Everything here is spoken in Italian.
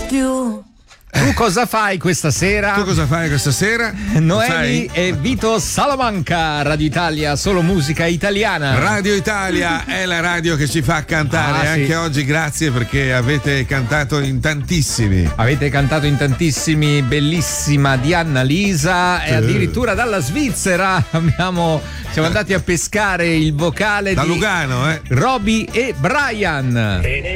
più. Tu cosa fai questa sera? Noemi e Vito Salamanca, Radio Italia, solo musica italiana. Radio Italia è la radio che ci fa cantare. Anche sì. oggi grazie perché avete cantato in tantissimi. Bellissima Diana Lisa e addirittura dalla Svizzera siamo andati a pescare il vocale da di Lugano, Roby e Brian.